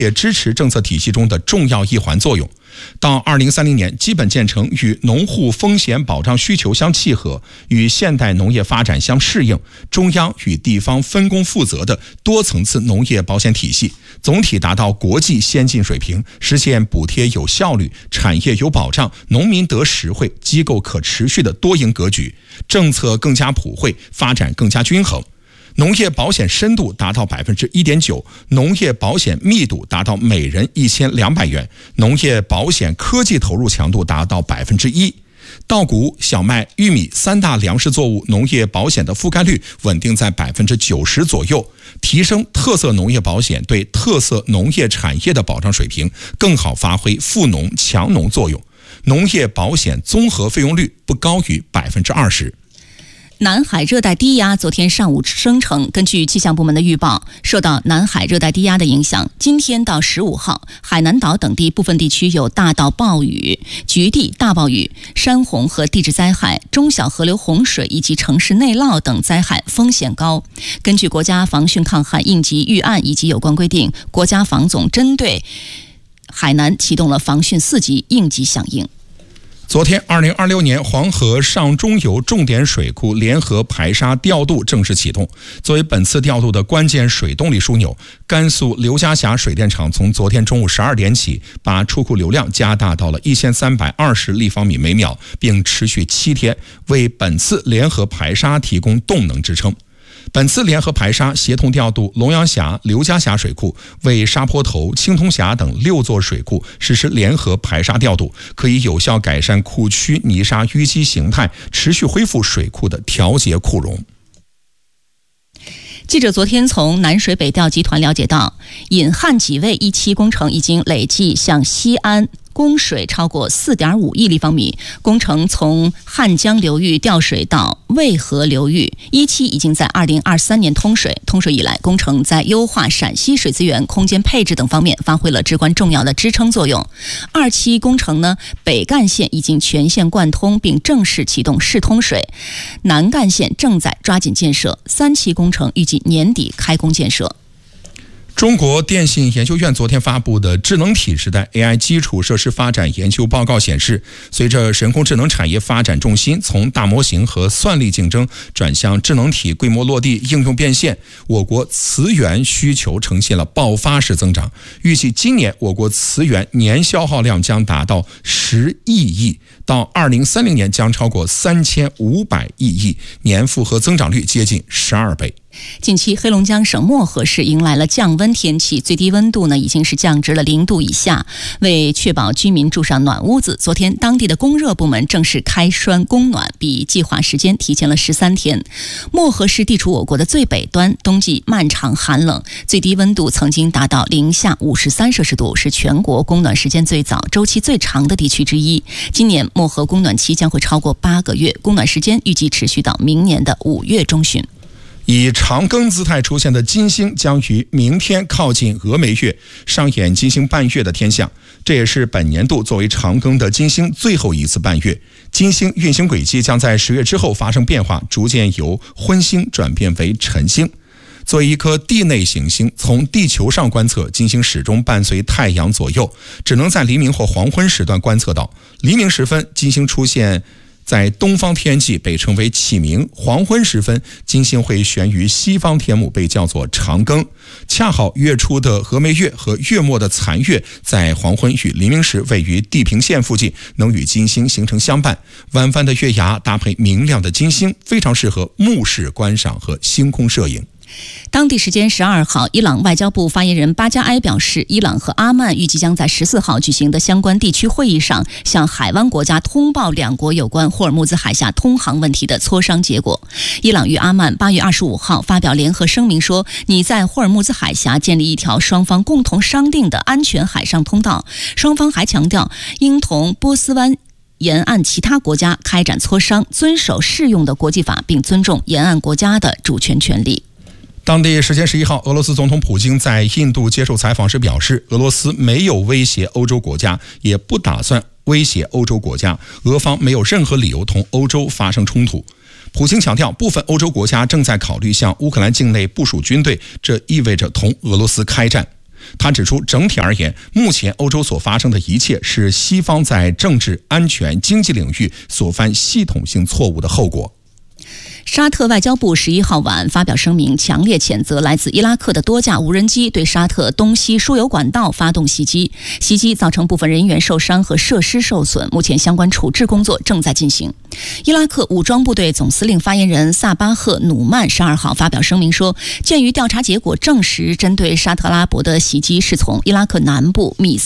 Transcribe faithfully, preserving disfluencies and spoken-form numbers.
也支持政策体系中的重要一环作用。到二零三零年基本建成与农户风险保障需求相契合、与现代农业发展相适应、中央与地方分工负责的多层次农业保险体系，总体达到国际先进水平，实现补贴有效率、产业有保障、农民得实惠、机构可持续的多赢格局，政策更加普惠，发展更加均衡。农业保险深度达到 百分之一点九， 农业保险密度达到每人一千两百元，农业保险科技投入强度达到 百分之一。稻谷、小麦、玉米三大粮食作物农业保险的覆盖率稳定在 百分之九十 左右，提升特色农业保险对特色农业产业的保障水平，更好发挥富农强农作用。农业保险综合费用率不高于 百分之二十。 南海热带低压昨天上午生成，根据气象部门的预报，受到南海热带低压的影响，今天到十五号，海南岛等地部分地区有大到暴雨、局地大暴雨、山洪和地质灾害、中小河流洪水以及城市内涝等灾害风险高。根据国家防汛抗旱应急预案以及有关规定，国家防总针对海南启动了防汛四级应急响应。 昨天，二零二六年黄河上中游重点水库联合排沙调度正式启动。作为本次调度的关键水动力枢纽，甘肃刘家峡水电厂从昨天中午十二点起，把出库流量加大到了一千三百二十立方米每秒，并持续七天，为本次联合排沙提供动能支撑。本次联合排沙协同调度龙阳峡、刘家峡水库，为沙坡头、青铜峡等六座水库实施联合排沙调度，可以有效改善库区泥沙淤积形态，持续恢复水库的调节库容。 记者昨天从南水北调集团了解到，引汉济渭一期工程已经累计向西安供水超过 四点五亿立方米，工程从汉江流域调水到渭河流域，一期已经在二零二三年通水。通水以来，工程在优化陕西水资源空间配置等方面发挥了至关重要的支撑作用。二期工程呢，北干线已经全线贯通并正式启动试通水，南干线正在抓紧建设，三期工程预计年底开工建设。 中国电信研究院昨天发布的智能体时代 A I 基础设施发展研究报告显示，随着人工智能产业发展重心从大模型和算力竞争转向智能体规模落地、应用变现，我国磁源需求呈现了爆发式增长。预计今年我国磁源年消耗量将达到十亿亿，到二零三零年将超过三千五百亿亿，年复合增长率接近十二倍。 近期，黑龙江省漠河市迎来了降温天气，最低温度呢已经是降至了零度以下。为确保居民住上暖屋子，昨天当地的供热部门正式开栓供暖，比计划时间提前了十三天。漠河市地处我国的最北端，冬季漫长寒冷，最低温度曾经达到零下五十三摄氏度，是全国供暖时间最早、周期最长的地区之一。今年漠河供暖期将会超过八个月，供暖时间预计持续到明年的五月中旬。 以长庚姿态出现的金星将于明天靠近峨眉月，上演金星伴月的天象，这也是本年度作为长庚的金星最后一次伴月。金星运行轨迹将在十月之后发生变化，逐渐由昏星转变为晨星。作为一颗地内行星，从地球上观测，金星始终伴随太阳左右，只能在黎明或黄昏时段观测到。黎明时分，金星出现在东方天际，被称为启明；黄昏时分，金星会悬于西方天幕，被叫做长庚。恰好月初的峨眉月和月末的残月在黄昏与黎明时位于地平线附近，能与金星形成相伴。弯弯的月牙搭配明亮的金星，非常适合目视观赏和星空摄影。 当地时间十二号，伊朗外交部发言人巴加埃表示，伊朗和阿曼预计将在十四号举行的相关地区会议上，向海湾国家通报两国有关霍尔木兹海峡通航问题的磋商结果。伊朗与阿曼八月二十五号发表联合声明说，拟在霍尔木兹海峡建立一条双方共同商定的安全海上通道。双方还强调，应同波斯湾沿岸其他国家开展磋商，遵守适用的国际法，并尊重沿岸国家的主权权利。 当地时间十一号，俄罗斯总统普京在印度接受采访时表示，俄罗斯没有威胁欧洲国家，也不打算威胁欧洲国家，俄方没有任何理由同欧洲发生冲突。普京强调，部分欧洲国家正在考虑向乌克兰境内部署军队，这意味着同俄罗斯开战。 他指出，整体而言，目前欧洲所发生的一切是西方在政治、安全、经济领域所犯系统性错误的后果。 沙特外交部十一号晚发表声明，强烈谴责来自伊拉克的多架无人机对沙特东西输油管道发动袭击，袭击造成部分人员受伤和设施受损，目前相关处置工作正在进行。伊拉克武装部队总司令发言人萨巴赫努曼十二号发表声明说，鉴于调查结果证实，针对沙特阿拉伯的袭击是从伊拉克南部密